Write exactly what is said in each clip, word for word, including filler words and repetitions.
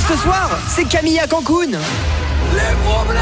ce soir, c'est Camille à Cancun. Les problèmes.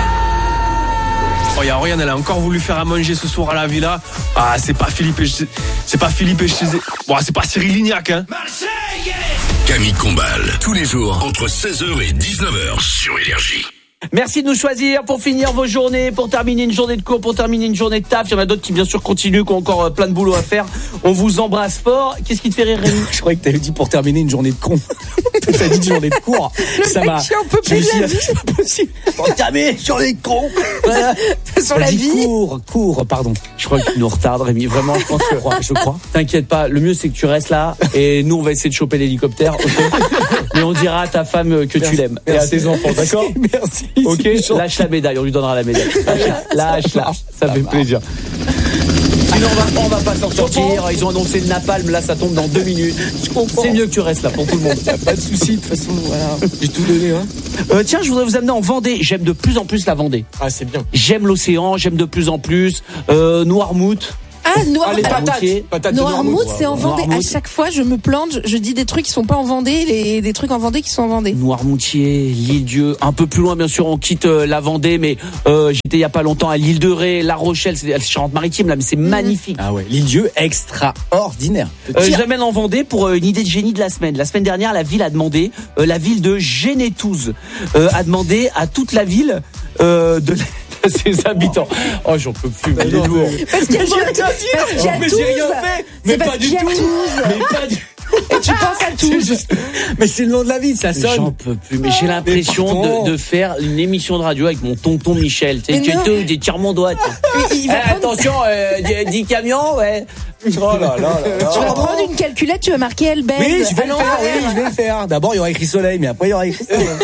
Oh, y a rien, elle a encore voulu faire à manger ce soir à la villa. Ah, c'est pas Philippe et je... c'est pas Philippe et je... Bon, c'est pas Cyril Lignac, hein. Camille Combal, tous les jours entre seize heures et dix-neuf heures sur Énergie. Merci de nous choisir pour finir vos journées, pour terminer une journée de cours, pour terminer une journée de taf. Il y en a d'autres qui bien sûr continuent, qui ont encore plein de boulot à faire. On vous embrasse fort. Qu'est-ce qui te fait rire, Rémi? Je croyais que t'avais dit pour terminer une journée de con. T'as dit une journée de cours. Le ça mec m'a. qui en peut plus de la vie. C'est pas possible. Pour terminer une journée de con. Voilà. Sur la vie. Cours, cours, pardon. Je crois qu'il nous retarde, Rémi. Vraiment, je pense que. Je crois. Je crois. T'inquiète pas. Le mieux, c'est que tu restes là. Et nous, on va essayer de choper l'hélicoptère. Okay. Mais on dira à ta femme que Merci. tu l'aimes. Merci. Et à tes enfants, d'accord? Merci. Ok, lâche la médaille, on lui donnera la médaille. Lâche, lâche, ça fait plaisir. Sinon, on va, on va pas s'en sortir. Ils ont annoncé le napalm, là, ça tombe dans deux minutes. C'est mieux que tu restes là pour tout le monde. Pas de soucis, de toute façon, voilà. J'ai tout donné, hein. Euh, tiens, je voudrais vous amener en Vendée. J'aime de plus en plus la Vendée. Ah, c'est bien. J'aime l'océan, j'aime de plus en plus. Euh, Noirmouth. Ah, Noir... Ah, les alors, patates. Patates de Noirmouth, c'est en Vendée. Noirmouth. À chaque fois, je me plante, je dis des trucs qui sont pas en Vendée, les, des trucs en Vendée qui sont en Vendée. Noirmoutier, l'Île-Dieu, un peu plus loin bien sûr on quitte euh, la Vendée, mais euh, j'étais il y a pas longtemps à l'île de Ré, La Rochelle, c'est la Charente-Maritime là, mais c'est magnifique. Ah ouais, l'Île-Dieu extraordinaire. Euh, je l'amène en Vendée pour euh, une idée de génie de la semaine. La semaine dernière, la ville a demandé, euh, la ville de Génétouze euh, a demandé à toute la ville euh, de ses habitants. Oh, j'en peux plus, mais il est lourd. Parce qu'il y a, parce qu'il y a Mais Toulouse. j'ai rien fait. C'est Mais parce pas du qu'il y a tout. Toulouse. Mais pas du Et tu penses à C'est Toulouse. juste- Mais c'est le nom de la ville, ça Mais J'en sonne. peux plus, mais j'ai l'impression pardon. de, de faire une émission de radio avec mon tonton Michel. Tu sais, Mais tu non. sais, des tire mon doigt. tu sais. Il, il Eh, va prendre, attention, euh, dix- dix camions, ouais. Oh là là là là. tu vas prendre une calculette, tu vas marquer Elbez. Oui, je vais à le faire, l'envers. oui, je vais le faire. D'abord, il y aura écrit soleil, mais après, il y aura écrit soleil.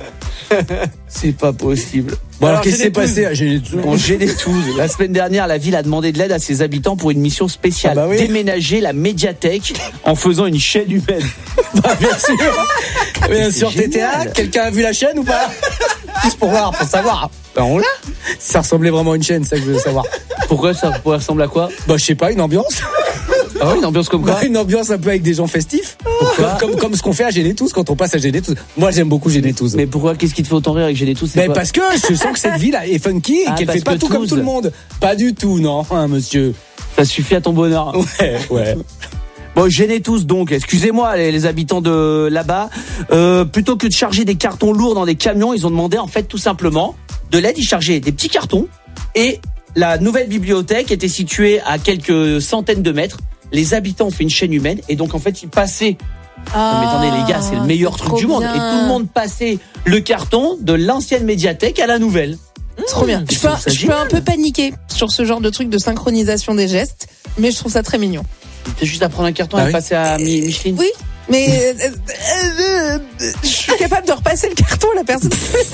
C'est pas possible. Bon, alors, qu'est-ce qui s'est Génétouze. passé à Génétouze? En Génétouze. La semaine dernière, la ville a demandé de l'aide à ses habitants pour une mission spéciale. Ah bah oui. Déménager la médiathèque en faisant une chaîne humaine. Bah, bien sûr. Bien c'est sûr, T T A. génial. Quelqu'un a vu la chaîne ou pas? Juste pour voir, pour savoir. Ben, on l'a. Si ça ressemblait vraiment à une chaîne, c'est ça que je veux savoir. Pourquoi ça pourrait ressembler à quoi? Bah, je sais pas, une ambiance. Ah ouais, une ambiance comme quoi? Bah, une ambiance un peu avec des gens festifs. Comme, comme, comme ce qu'on fait à Génétouze quand on passe à Génétouze. Moi, j'aime beaucoup Génétouze. Mais pourquoi? Qu'est-ce qui te fait autant rire avec Génétouze? c'est Mais quoi parce que je sens que cette ville est funky et Ah, qu'elle parce fait pas que tout comme Toulouse. tout le monde. Pas du tout, non, hein, monsieur. Ça suffit à ton bonheur. Ouais, ouais. Bon, Génétouze donc, excusez-moi les, les habitants de là-bas, euh, plutôt que de charger des cartons lourds dans des camions, ils ont demandé en fait tout simplement de l'aide. Ils chargeaient des petits cartons et la nouvelle bibliothèque était située à quelques centaines de mètres. Les habitants ont fait une chaîne humaine et donc en fait ils passaient. Ah, mais attendez les gars, c'est le meilleur truc trop du monde bien. et tout le monde passait le carton de l'ancienne médiathèque à la nouvelle. Trop bien. Je Je peux, trouve ça je peux un peu paniquer sur ce genre de truc de synchronisation des gestes, mais je trouve ça très mignon. C'est juste à prendre un carton Ah et oui. passer à Mi- Micheline. Oui, mais euh, euh, euh, je suis capable de repasser le carton à la personne.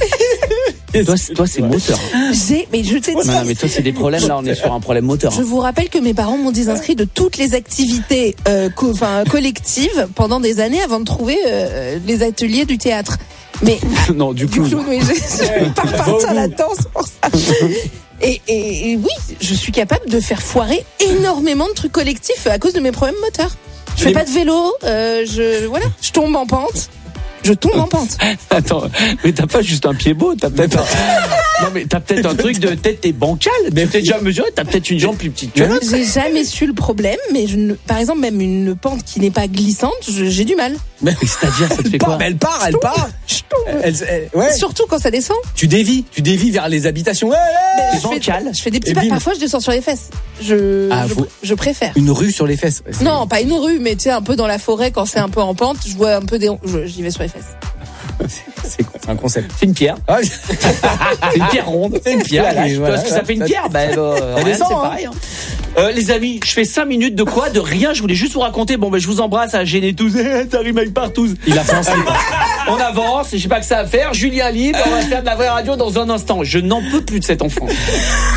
Toi, c'est- toi c'est moteur. J'ai, mais je t'ai dit. Non, non, mais toi c'est des problèmes. Là, on est sur un problème moteur. Je vous rappelle que mes parents m'ont désinscrit de toutes les activités euh, co- enfin, collectives pendant des années avant de trouver euh, les ateliers du théâtre. Mais Non, du du coup. clown, oui, je, je vais pas repartir là-dedans, c'est pour ça. Et, et, et oui, je suis capable de faire foirer énormément de trucs collectifs à cause de mes problèmes moteurs. Je fais pas de vélo, euh, je voilà, je tombe en pente. Je tombe en pente. Attends, mais t'as pas juste un pied beau, t'as peut-être un... Non mais t'as peut-être un truc de tête t'es bancal, mais peut-être déjà mesuré, t'as peut-être une jambe plus petite que l'autre. J'ai jamais su le problème, mais je ne, par exemple, même une pente qui n'est pas glissante, je- j'ai du mal. Mais C'est-à-dire, ça te fait elle part, quoi? mais elle part, elle part. Je tombe. Elle- elle- ouais. Surtout quand ça descend. Tu dévis, tu dévis vers les habitations. Ouais, ouais. Je C'est fais, bancal. je fais des petits Et pas. bim. Parfois, je descends sur les fesses. Je, Ah, je, faut- je préfère. Une rue sur les fesses. Ouais, c'est- Non, pas une rue, mais tu sais, un peu dans la forêt, quand c'est un peu en pente, je vois un peu des, je- j'y vais sur les fesses. C'est c'est un concept. C'est une pierre. Ah, C'est une pierre ronde. C'est une pierre, Voilà, et je voilà, pense que ça voilà. fait une Ça- pierre. Ben, euh, regarde, descend, c'est hein. pareil. Hein. Euh, les amis, je fais cinq minutes de quoi? De rien. Je voulais juste vous raconter. Bon, ben, je vous embrasse à Génétouze. T'arrives avec Partouze. Il a fait un slip. On avance. Je sais pas que ça à faire. Julien libre. On va faire de la vraie radio dans un instant. Je n'en peux plus de cet enfant.